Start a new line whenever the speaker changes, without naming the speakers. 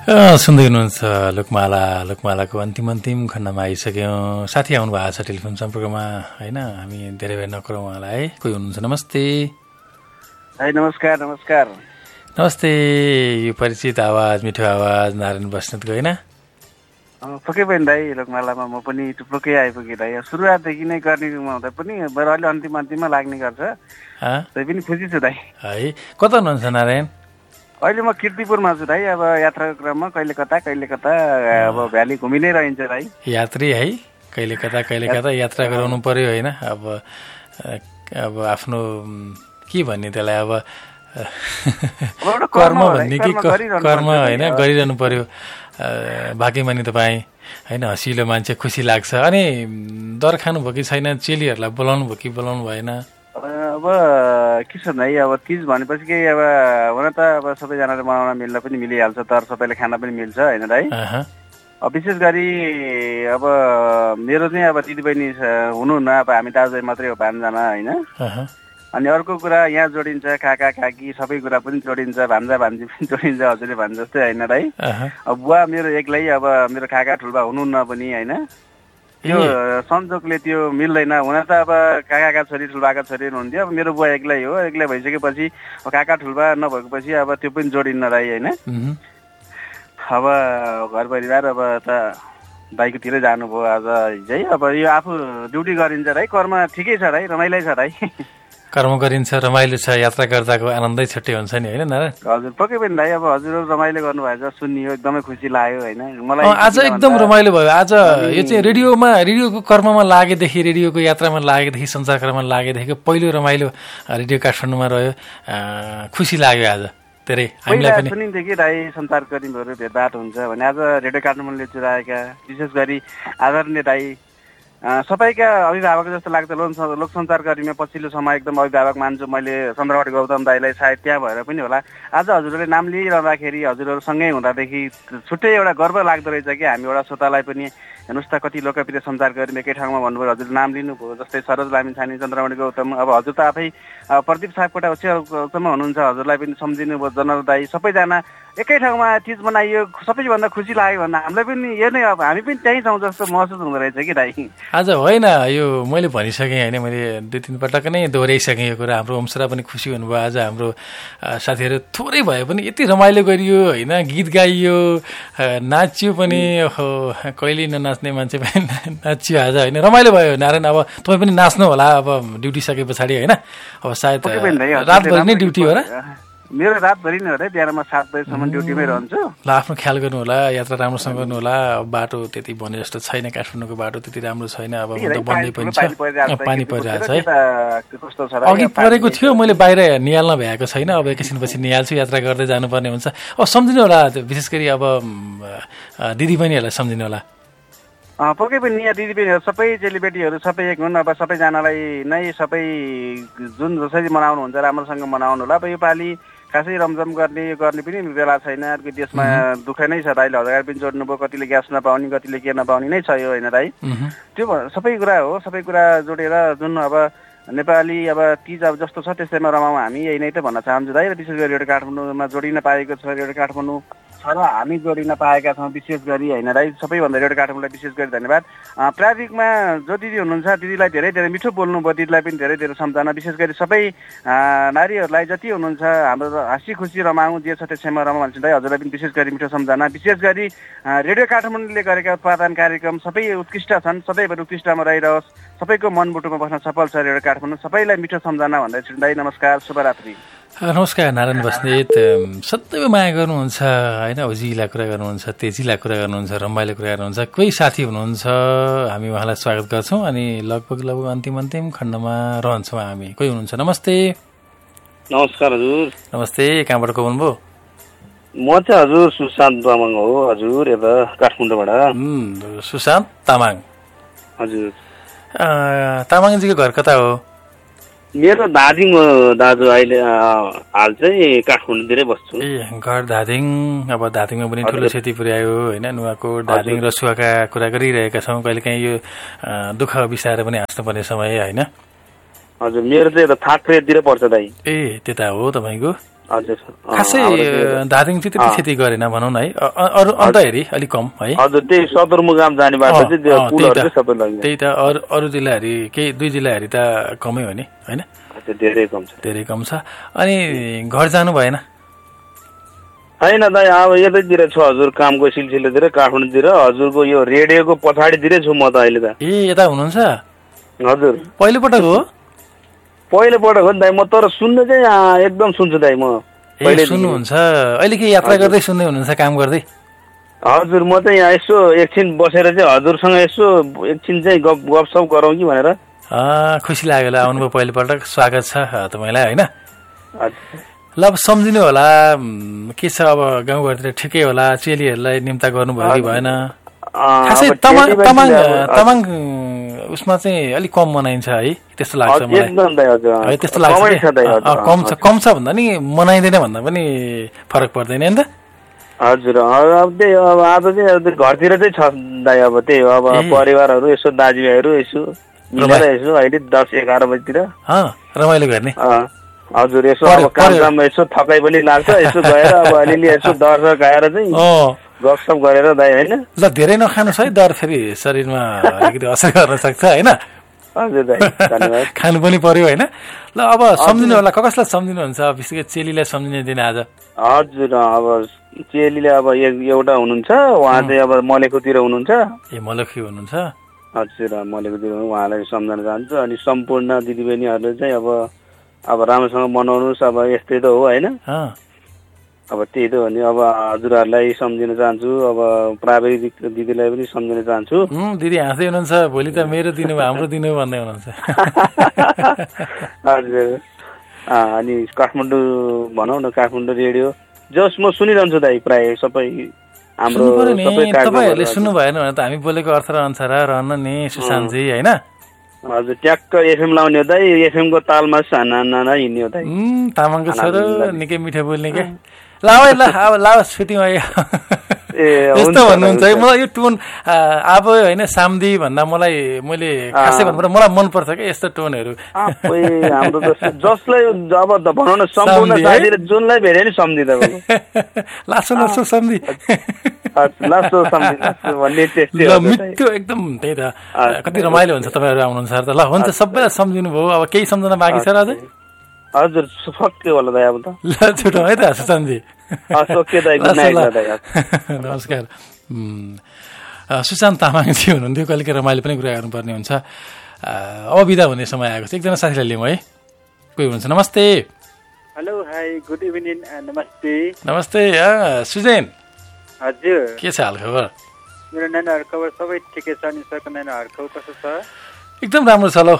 सुन्दै हुनुहुन्छ लोकमालाको अन्तिम खण्डमा आइसक्यौँ। साथी आउनु भएको छ टेलिफोन सम्पर्कमा होइन, हामी धेरै बेर नकरौँ उहाँलाई। कोही हुनुहुन्छ? नमस्ते।
नमस्कार।
नमस्ते। यो परिचित आवाज, मिठो आवाज नारायण बस्नेतको होइन?
पक्कै पनि दाइ, लोकमालामा म पनि टुप्लोकै आइपुगेँ दाइ। सुरुवातदेखि नै गर्ने हुँदा पनि बरु अहिले अन्तिममा लाग्ने गर्छ। त्यही पनि खुसी छु दाइ।
है, कता हुनुहुन्छ नारायण?
अहिले म किर्तिपुरमा छु दाइ। अब यात्राको क्रममा कहिले कता अब भ्याली घुमि नै रहन्छ दाइ।
यात्री है, कहिले कता यात्रा गराउनु पर्यो होइन। अब आफ्नो के भन्ने त्यसलाई, अब कर्म भन्ने कि कर्म होइन, गरिरहनु पर्यो। भाग्यमानी तपाईँ होइन, हँसिलो मान्छे, खुसी लाग्छ। अनि डर खानुभयो कि छैन? चेलीहरूलाई बोलाउनु भयो कि बोलाउनु भएन?
अब के छ भाइ, अब तिज भनेपछि के, अब हुन त अब सबैजनाले मनाउन मिल्न पनि मिलिहाल्छ, तर सबैले खान पनि मिल्छ होइन दाइ। विशेष गरी अब मेरो चाहिँ अब दिदीबहिनी हुनुहुन्न, अब हामी दाजुभाइ मात्रै हो 5 जना होइन। अनि अर्को कुरा यहाँ जोडिन्छ, काका काकी सबै कुरा पनि जोडिन्छ, भान्जा भान्जी पनि जोडिन्छ, हजुरले भने जस्तै होइन दाइ। अब बुवा मेरो एक्लै, अब मेरो काका ठुल्बा हुनुहुन्न पनि होइन। त्यो संजोगले त्यो मिल्दैन। हुन त अब काकाका छोरी ठुल्बाका छोरी हुनुहुन्थ्यो, अब मेरो बुवा एक्लै हो। एक्लै भइसकेपछि काका ठुल्बा नभएपछि अब त्यो पनि जोडिन्न दाइ होइन। अब घर परिवार अब त दाइकोतिरै जानुभयो आज हिजै। अब यो आफू ड्युटी गरिन्छ दाइ, कर्म ठिकै छ दाइ, रमाइलो छ दाइ।
कर्म गरिन्छ, रमाइलो छ, यात्रा गर्दाको आनन्दै छुट्टै हुन्छ नि होइन नारायण?
हजुर पक्कै पनि दाइ। अब हजुरहरू रमाइलो गर्नुभएछ, सुनियो, एकदमै खुसी लाग्यो होइन मलाई।
आज एकदम रमाइलो भयो। आज यो चाहिँ रेडियोको कर्ममा लागेदेखि, रेडियोको यात्रामा लागेदेखि, सञ्चारकर्ममा लागेदेखि पहिलो रमाइलो रेडियो काठमाडौँमा रह्यो। खुसी लाग्यो आज धेरै हामीलाई पनि।
सुनिन्थ्यो कि दाइ सञ्चारकर्मीहरू भेटघाट हुन्छ भने, आज रेडियो काठमाडौँले चुराएका विशेष गरी आदरणीय दाइ सबैका अभिभावक जस्तो लाग्छ। लोक सञ्चारकर्मीमा पछिल्लो समय एकदम अभिभावक मान्छु मैले चन्द्रमणि गौतम दाइलाई, सायद त्यहाँ भएर पनि होला। आज हजुरहरूले नाम लिइरहँदाखेरि, हजुरहरूसँगै हुँदादेखि छुट्टै एउटा गर्व लाग्दो रहेछ कि हामी एउटा श्रोतालाई पनि। हेर्नुहोस् त कति लोकप्रिय सञ्चारकर्मी एकै ठाउँमा भन्नुभयो, हजुरले नाम लिनुभयो, जस्तै सरोज लामिछाने, चन्द्रमणि गौतम। अब हजुर त आफै प्रदीप सापकोटा उच्चसम्म हुनुहुन्छ, हजुरलाई पनि सम्झिनु भयो, जनरल दाई, सबैजना एकै ठाउँमा तिज मनाइयो। सबैभन्दा खुसी लाग्यो भन्दा हामीलाई पनि यो नै, अब हामी पनि त्यहीँ छौँ जस्तो महसुस हुँदो रहेछ कि दाइ।
आज होइन, यो मैले भनिसकेँ होइन, मैले 2-3 पटक नै दोहोऱ्याइसकेँ यो कुरा। हाम्रो ओमसरा पनि खुसी हुनुभयो। आज हाम्रो साथीहरू थोरै भए पनि यति रमाइलो गरियो होइन, गीत गाइयो, नाच्यो पनि। कहिले ननाच्ने मान्छे पनि नाच्यो आज होइन, रमाइलो भयो नारायण। अब तपाईँ पनि नाच्नु होला अब ड्युटी सके पछाडि होइन। अब सायद रातभरि नै ड्युटी हो र?
मेरो रातभरि नै हो र, बिहान म 7 बजीसम्म ड्युटीमै रहन्छु।
ल आफ्नो ख्याल गर्नु होला, यात्रा राम्रोसँग गर्नु होला। बाटो त्यति भने जस्तो छैन, काठमाडौँको बाटो त्यति राम्रो छैन। अब बन्दै पनि छ, पानी परिरहेको छ है। अघि परेको थियो, मैले बाहिर निहाल्न भ्याएको छैन। अब एकैछिनपछि निहाल्छु, यात्रा गर्दै जानुपर्ने हुन्छ। अब सम्झिनु होला, विशेष गरी अब दिदीबहिनीहरूलाई सम्झिनु होला।
पक्कै पनि यहाँ दिदीबहिनीहरू सबै चेलीबेटीहरू सबै एक हुन्। अब सबैजनालाई नै सबै जुन जसरी मनाउनुहुन्छ राम्रोसँग मनाउनु होला। अब योपालि खासै रमझम गर्ने पनि बेला छैन। अर्को देशमा दुःख नै छ दाइले, हजारगाड पनि जोड्नु भयो, कतिले ग्यास नपाउने, कतिले के नपाउने नै छ यो होइन दाइ। त्यो सबै कुरा हो, सबै कुरा जोडेर जुन अब नेपाली अब तिज अब जस्तो छ त्यस्तैमा रमाउँ हामी, यही नै त भन्न चाहन्छु दाइ। विशेष गरी रेडियो काठमाडौँमा जोडिन पाएको छ, रेडियो काठमाडौँ र हामी जोडिन पाएका छौँ विशेष गरी होइन दाइ। सबैभन्दा रेडियो काठमाडौँलाई विशेष गरी धन्यवाद। प्राविधिकमा जो दिदी हुनुहुन्छ दिदीलाई धेरै धेरै मिठो बोल्नुभयो, दिदीलाई पनि धेरै धेरै सम्झना। विशेष गरी सबै नारीहरूलाई जति हुनुहुन्छ हाम्रो हाँसी खुसी रमाउँ, जे छ त्यसैमा रमाउँ भन्छ दाइ। हजुरलाई पनि विशेष गरी मिठो सम्झना। विशेष गरी रेडियो काठमाडौँले गरेका उत्पादन कार्यक्रम सबै उत्कृष्ट छन्, सधैँभरि उत्कृष्टमा रहिरहोस्, सबैको मनमुटुमा बस्न सफल छ रेडियो काठमाडौँ। सबैलाई मिठो सम्झना भन्दै छु दाइ। नमस्कार, शुभरात्रि।
नमस्कार नारायण बस्नेत। सधैँ माया गर्नुहुन्छ होइन, उजिला कुरा गर्नुहुन्छ, तेजिला कुरा गर्नुहुन्छ, रमाइलो कुरा गर्नुहुन्छ। कोही साथी हुनुहुन्छ, हामी उहाँलाई स्वागत गर्छौँ। अनि लगभग अन्तिम खण्डमा रहन्छौँ हामी। कोही हुनुहुन्छ? नमस्ते।
नमस्कार हजुर।
नमस्ते, कहाँबाट को बोल्नुभयो?
म चाहिँ हजुर सुशान्त तामाङ हो हजुर, यता काठमाडौँबाट।
सुशान्त तामाङ
हजुर।
तामाङजीको घर कता हो?
मेरो धादिङ हो दाजु, अहिले हाल चाहिँ काठमाडौँतिरै बस्छु।
घर धादिङ। अब धादिङमा पनि ठुलो क्षति पुर्यायो होइन, नुवाकोट धादिङ रसुवाका कुरा गरिरहेका छौँ। कहिलेकाहीँ यो दुःख बिसाएर पनि हाँस्नुपर्ने समय होइन।
हजुर मेरो चाहिँ यता थाक्रेतिर पर्छ दाइ।
ए त्यता हो तपाईँको?
हजुर
खासै धादिङ चाहिँ त्यति खेती गरेन भनौँ न है, अरू अन्त हेरी अलिक कम है।
हजुर त्यही सदरमुकाम जाने बाटो चाहिँ त्यो पुलहरु चाहिँ सबै लगिन्छ।
त्यही त अरू जिल्लाहरु केही 2 जिल्लाहरु त कमै हो नि हैन?
धेरै कम छ,
धेरै कम छ। अनि घर जानु भएन?
हैन दाइ अब यतैतिर छु हजुर, कामको सिलसिलातिर काठमाडौँतिर। हजुरको यो रेडियोको पछाडितिरै छु म त अहिले त।
ए यता हुनुहुन्छ?
हजुर
पहिलो पटक हो?
पहिलो पटक हो नि दाइ, म तर सुन्नु चाहिँ एकदम सुन्छु दाइ म।
ए सुन्नुहुन्छ? अहिले के यात्रा गर्दै सुन्दै हुनुहुन्छ, काम गर्दै?
हजुर म चाहिँ यहाँ यसो एकछिन बसेर चाहिँ हजुरसँग यसो एकछिन चाहिँ गफसफ गरौँ कि भनेर।
खुसी लाग्यो ल, आउनुभयो पहिलो पटक, स्वागत छ तपाईँलाई हैन। ल अब सम्झिनु होला के छ, अब गाउँघरतिर ठिकै होला, चेलीहरूलाई निम्ता गर्नुभयो कि भएन? खासै तामाङ उसमा चाहिँ अलिक कम मनाइन्छ है त्यस्तो लाग्छ मलाई। त्यस्तो लाग्छ कम छ भन्दा नि मनाइँदैन भन्दा पनि फरक पर्दैन नि त।
हजुर अब त्यही अब आज चाहिँ घरतिर चाहिँ छ दाइ, अब त्यही हो, अब परिवारहरू यसो दाजुभाइहरू यसो मिलेर यसो अहिले 10-11 बजीतिर
रमाइलो गर्ने।
हजुर यसो अब काम यसो थकाइ पनि लाग्छ, यसो गएर अब अलिअलि यसो दर खाएर चाहिँ गफसफ गरेर दाइ हैन।
ल धेरै नखानुहोस् है, दर फेरि शरीरमा अलिकति असर गर्न सक्छ हैन।
हजुर दाइ धन्यवाद।
खानु पनि पर्यो हैन। ल अब सम्झिनु होला, कसलाई सम्झिनुहुन्छ विशेष गरी चेलीलाई सम्झिने दिन आज?
हजुर अब चेलीले अब एउटा हुनुहुन्छ, उहाँ चाहिँ अब मलेखुतिर हुनुहुन्छ।
ए मलेखु हुनुहुन्छ?
हजुर मलेखुतिर उहाँलाई सम्झन चाहन्छु। अनि सम्पूर्ण दिदीबहिनीहरूले चाहिँ अब राम्रोसँग मनाउनुहोस्, अब यस्तै त हो हैन। अब त्यही त हो नि, अब हजुरहरूलाई सम्झिन चाहन्छु, अब प्राविधिक दिदीलाई पनि सम्झिन चाहन्छु।
दिदी हाँस्दै हुनुहुन्छ, भोलि त मेरो दिन हो हाम्रो दिन हो भन्दै हुनुहुन्छ।
हजुर अनि काठमाडौँ भनौँ न, काठमाडौँ रेडियो जस म सुनिरहन्छु दाइ प्राय सबै हाम्रो सबै
तपाईँहरूले सुन्नु भएन भने त हामी बोलेको अर्थ र अनुसार रहन नि सुशान्तजी हैन।
हजुर ट्याक्क एफएम लाउने हो दाइ, एफएम को तालमा साना हिँड्ने हो दाइ।
तामाङको छोरो निकै मिठो बोल्ने के। ल छुट्यौँ यस्तो भन्नुहुन्छ है। मलाई यो टोन अब होइन साम्दी भन्दा मैले खासै भन्नुपर्दा मलाई मनपर्छ क्या यस्तो टोनहरू।
हाम्रो जसलाई अब भनौँ न सम्पूर्ण साथीले जुनलाई भेट्यो नि सम्झि तपाईँको
लासो सम्झि मिठो एकदम। त्यही त कति रमाइलो हुन्छ तपाईँहरू आउनुहुन्छ त। ल हुन्छ सबैलाई सम्झिनु भयो, अब केही सम्झना बाँकी छ र अझै?
हजुर सक्यो होला दाइ अब त।
ल छुटौँ है त सुशान्तजी। नमस्कार। सुशान्त तामाङजी हुनुहुन्थ्यो, कहिलेकाहीँ रमाइलो पनि कुरा गर्नुपर्ने हुन्छ। अब बिदा हुने समय आएको छ, एकजना साथीलाई लिउँ है। कोही हुनुहुन्छ? नमस्ते।
Hello hi good evening. नमस्ते।
नमस्ते सुजैन।
हजुर
के छ हाल खबर?
मेरो नानीहरू खबर सबै ठिकै छ। अनि सरको नानीहरू खबर कस्तो छ?
एकदम राम्रो छ ल।